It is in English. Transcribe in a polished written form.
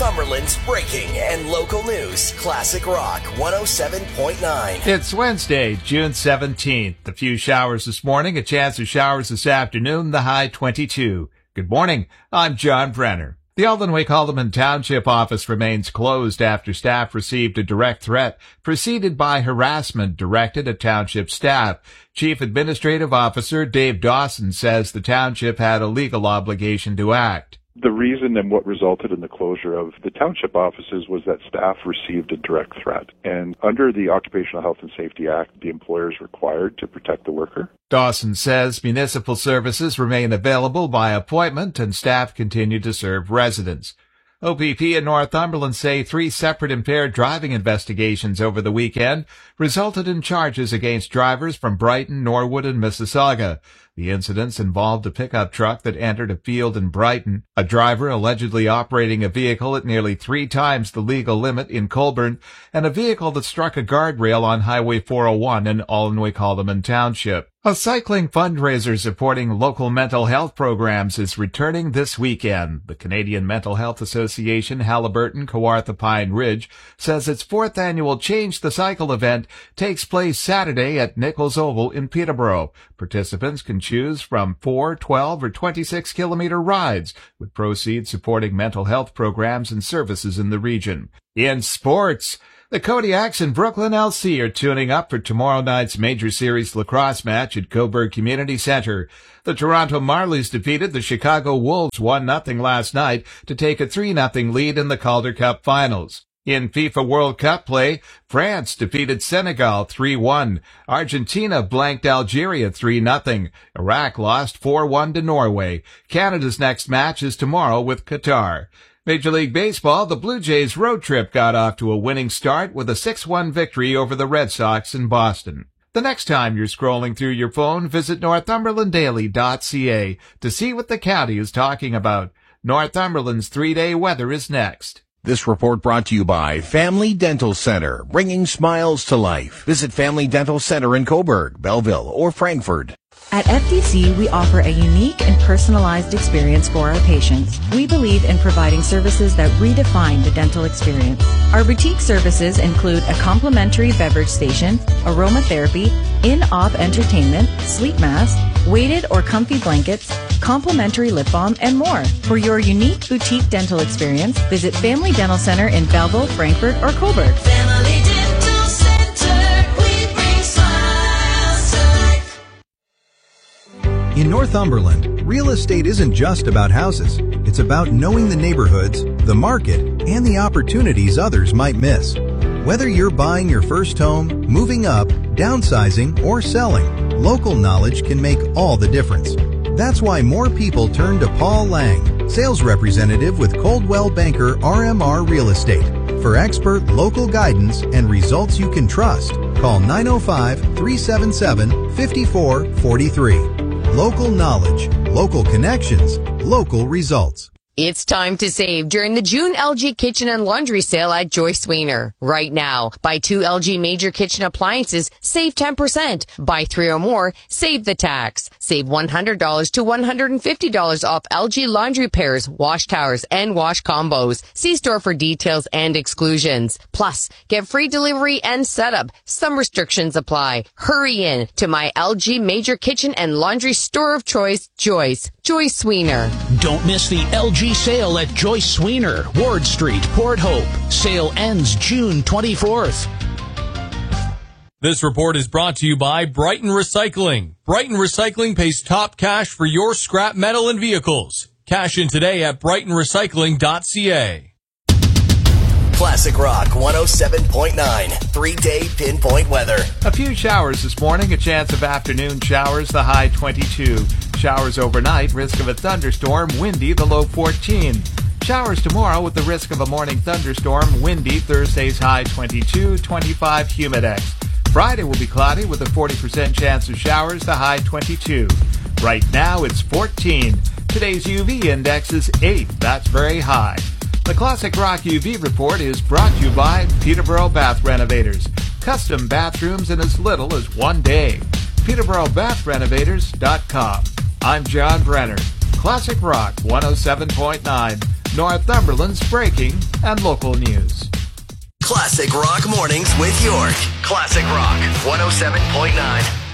Northumberland's breaking and local news. Classic Rock 107.9. It's Wednesday, June 17th. A few showers this morning, a chance of showers this afternoon, the high 22. Good morning. I'm John Brenner. The Alden-Wake-Haldeman Township office remains closed after staff received a direct threat preceded by harassment directed at township staff. Chief Administrative Officer Dave Dawson says the township had a legal obligation to act. The reason and what resulted in the closure of the township offices was that staff received a direct threat. And under the Occupational Health and Safety Act, the employer is required to protect the worker. Dawson says municipal services remain available by appointment and staff continue to serve residents. OPP in Northumberland say 3 separate impaired driving investigations over the weekend resulted in charges against drivers from Brighton, Norwood, and Mississauga. The incidents involved a pickup truck that entered a field in Brighton, a driver allegedly operating a vehicle at nearly 3 times the legal limit in Colborne, and a vehicle that struck a guardrail on Highway 401 in Alden-Wake-Haldeman Township. A cycling fundraiser supporting local mental health programs is returning this weekend. The Canadian Mental Health Association Haliburton Kawartha Pine Ridge says its 4th annual Change the Cycle event takes place Saturday at Nichols Oval in Peterborough. Participants can choose from 4, 12, or 26-kilometer rides, with proceeds supporting mental health programs and services in the region. In sports, the Kodiaks and Brooklyn LC are tuning up for tomorrow night's Major Series lacrosse match at Cobourg Community Center. The Toronto Marlies defeated the Chicago Wolves 1-0 last night to take a 3-0 lead in the Calder Cup Finals. In FIFA World Cup play, France defeated Senegal 3-1. Argentina blanked Algeria 3-0. Iraq lost 4-1 to Norway. Canada's next match is tomorrow with Qatar. Major League Baseball, the Blue Jays road trip got off to a winning start with a 6-1 victory over the Red Sox in Boston. The next time you're scrolling through your phone, visit northumberlanddaily.ca to see what the county is talking about. Northumberland's 3-day weather is next. This report brought to you by Family Dental Center, bringing smiles to life. Visit Family Dental Center in Cobourg, Belleville, or Frankfurt. At FDC, we offer a unique and personalized experience for our patients. We believe in providing services that redefine the dental experience. Our boutique services include a complimentary beverage station, aromatherapy, in-op entertainment, sleep mask, weighted or comfy blankets, complimentary lip balm, and more. For your unique boutique dental experience, visit Family Dental Center in Belleville, Frankfurt, or Cobourg. Family Dental Center, we bring smiles to life. In Northumberland, real estate isn't just about houses. It's about knowing the neighborhoods, the market, and the opportunities others might miss. Whether you're buying your first home, moving up, downsizing, or selling, local knowledge can make all the difference. That's why more people turn to Paul Lang, sales representative with Coldwell Banker RMR Real Estate. For expert local guidance and results you can trust, call 905-377-5443. Local knowledge, local connections, local results. It's time to save during the June LG Kitchen and Laundry Sale at Joyce Weiner. Right now, buy 2 LG major kitchen appliances, save 10%. Buy 3 or more, save the tax. Save $100 to $150 off LG laundry pairs, wash towers, and wash combos. See store for details and exclusions. Plus, get free delivery and setup. Some restrictions apply. Hurry in to my LG major kitchen and laundry store of choice, Joyce Weiner. Don't miss the LG sale at Joyce Weiner, Ward Street, Port Hope. Sale ends June 24th. This report is brought to you by Brighton Recycling. Brighton Recycling pays top cash for your scrap metal and vehicles. Cash in today at brightonrecycling.ca. Classic Rock 107.9, 3-day pinpoint weather. A few showers this morning, a chance of afternoon showers, the high 22. Showers overnight, risk of a thunderstorm, windy, the low 14. Showers tomorrow with the risk of a morning thunderstorm, windy, Thursday's high 22, 25 humidex. Friday will be cloudy with a 40% chance of showers, the high 22. Right now it's 14. Today's UV index is 8. That's very high. The Classic Rock UV report is brought to you by Peterborough Bath Renovators. Custom bathrooms in as little as 1 day. PeterboroughBathRenovators.com. I'm John Brenner. Classic Rock 107.9. Northumberland's breaking and local news. Classic Rock Mornings with York. Classic Rock 107.9.